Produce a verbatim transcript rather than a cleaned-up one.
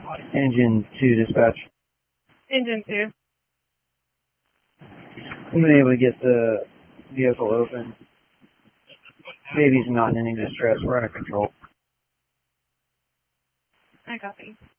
Engine two dispatch. Engine two. I'm been able to get the vehicle open. Baby's not in any distress. We're under control. I copy.